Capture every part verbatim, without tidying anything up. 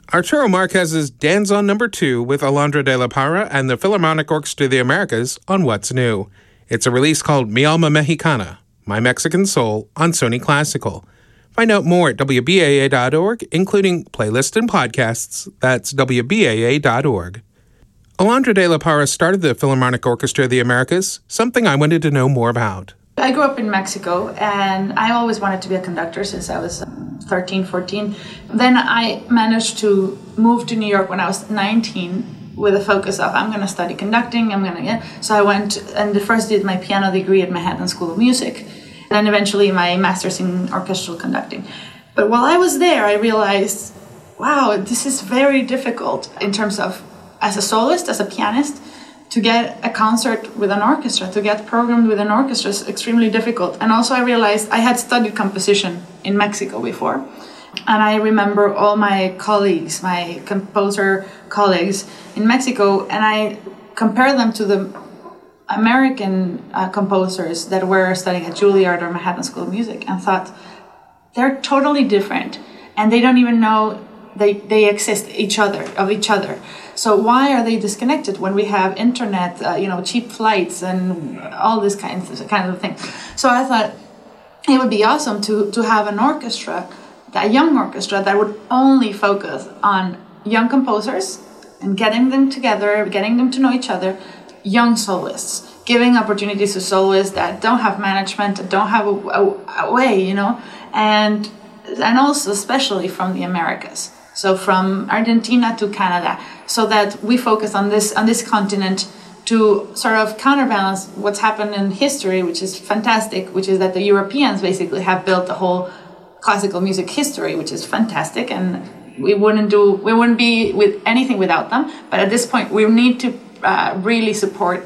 Arturo Marquez's Danzón Number Two with Alondra de la Parra and the Philharmonic Orchestra of the Americas on What's New. It's a release called Mi Alma Mexicana, My Mexican Soul, on Sony Classical. Find out more at W B A A dot org, including playlists and podcasts. That's W B A A dot org. Alondra de la Parra started the Philharmonic Orchestra of the Americas, something I wanted to know more about. I grew up in Mexico, and I always wanted to be a conductor since I was thirteen, fourteen. Then I managed to move to New York when I was nineteen with a focus of, I'm going to study conducting, I'm going to get... So I went and first did my piano degree at Manhattan School of Music, and eventually my master's in orchestral conducting. But while I was there, I realized, wow, this is very difficult in terms of, as a soloist, as a pianist, to get a concert with an orchestra, to get programmed with an orchestra is extremely difficult. And also I realized I had studied composition in Mexico before. And I remember all my colleagues, my composer colleagues in Mexico, and I compared them to the American uh, composers that were studying at Juilliard or Manhattan School of Music, and thought, they're totally different. And they don't even know they, they exist each other, of each other. So why are they disconnected when we have internet, uh, you know, cheap flights and all this kind of, kind of thing? So I thought it would be awesome to, to have an orchestra, a young orchestra that would only focus on young composers and getting them together, getting them to know each other, young soloists, giving opportunities to soloists that don't have management, that don't have a, a, a way, you know, and and also especially from the Americas. So from Argentina to Canada, so that we focus on this on this continent to sort of counterbalance what's happened in history, which is fantastic, which is that the Europeans basically have built the whole classical music history, which is fantastic, and we wouldn't do we wouldn't be with anything without them. But at this point, we need to uh, really support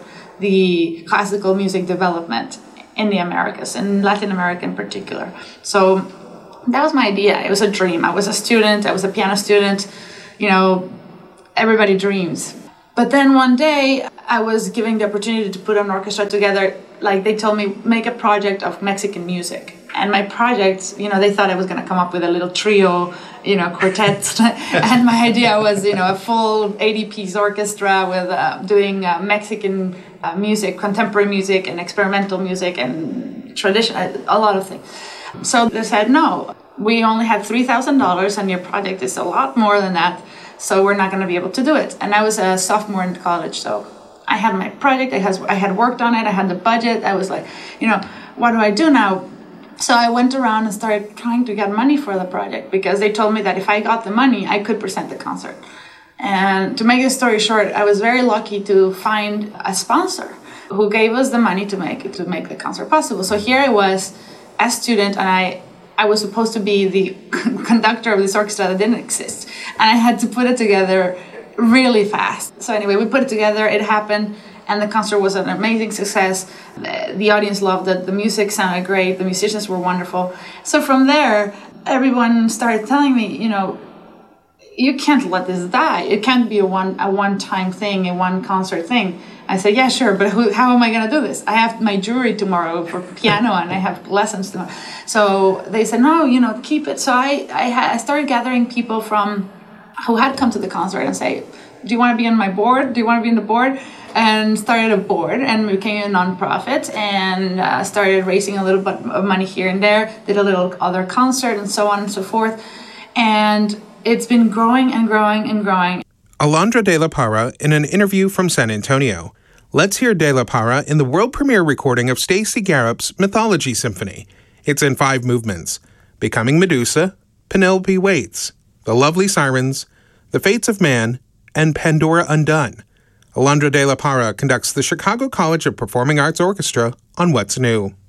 the classical music development in the Americas, in Latin America in particular. So that was my idea. It was a dream. I was a student. I was a piano student. You know, everybody dreams. But then one day, I was given the opportunity to put an orchestra together. Like, they told me, make a project of Mexican music. And my project, you know, they thought I was going to come up with a little trio, you know, quartet. And my idea was, you know, a full eighty-piece orchestra with uh, doing uh, Mexican uh, music, contemporary music, and experimental music, and tradition, a lot of things. So they said, no, we only have three thousand dollars and your project is a lot more than that, so we're not going to be able to do it. And I was a sophomore in college, so I had my project, I, has, I had worked on it, I had the budget, I was like, you know, what do I do now? So I went around and started trying to get money for the project, because they told me that if I got the money, I could present the concert. And to make the story short, I was very lucky to find a sponsor who gave us the money to make to make the concert possible. So here I was, a student, and I, I was supposed to be the conductor of this orchestra that didn't exist. And I had to put it together really fast. So anyway, we put it together, it happened, and the concert was an amazing success. The, the audience loved it, the music sounded great, the musicians were wonderful. So from there, everyone started telling me, you know, you can't let this die. It can't be a one a one-time thing, a one-concert thing. I said, yeah, sure, but who, how am I going to do this? I have my jury tomorrow for piano, and I have lessons tomorrow. So they said, no, you know, keep it. So I, I, ha- I started gathering people from who had come to the concert and say, do you want to be on my board? Do you want to be on the board? And started a board and became a nonprofit, and uh, started raising a little bit of money here and there, did a little other concert and so on and so forth. And it's been growing and growing and growing. Alondra de la Parra in an interview from San Antonio. Let's hear de la Parra in the world premiere recording of Stacey Garrop's Mythology Symphony. It's in five movements: Becoming Medusa, Penelope Waits, The Lovely Sirens, The Fates of Man, and Pandora Undone. Alondra de la Parra conducts the Chicago College of Performing Arts Orchestra on What's New.